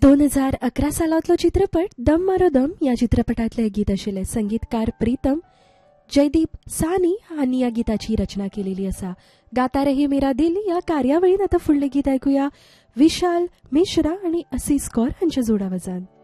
2011 सालांतलो चित्रपट दम मारो दम या चित्रपटातले गीत आशिल्ले. संगीतकार प्रीतम जयदीप सानी हांनी या गीताची रचना केलेली आसा. गाता रहे मेरा दिल या कार्यावळीन आता फुडलें गीत आयकुया विशाल मिश्रा आनी असीस कौर हांच्या जोडावजान.